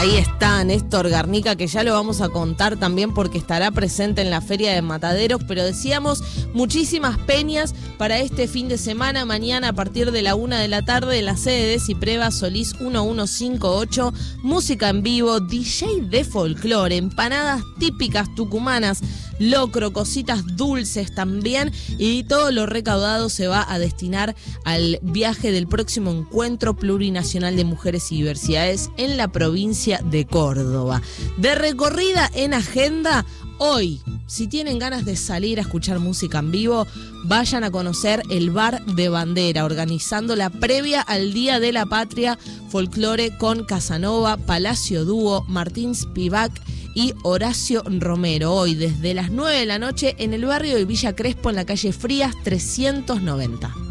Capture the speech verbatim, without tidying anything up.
Ahí está Néstor Garnica, que ya lo vamos a contar también porque estará presente en la Feria de Mataderos, pero decíamos muchísimas peñas para este fin de semana. Mañana a partir de la una de la tarde en la sede de Cipreva Solís uno uno cinco ocho, música en vivo, D J de folclore, empanadas típicas tucumanas, locro, cositas dulces también, y todo lo recaudado se va a destinar al viaje del próximo Encuentro Plurinacional de Mujeres y Diversidades en la provincia de Córdoba. De recorrida en agenda, hoy, si tienen ganas de salir a escuchar música en vivo, vayan a conocer el Bar de Bandera, organizando la previa al Día de la Patria, folclore con Casanova, Palacio Dúo, Martín Spivak y Horacio Romero. Hoy desde las nueve de la noche en el barrio de Villa Crespo, en la calle Frías trescientos noventa.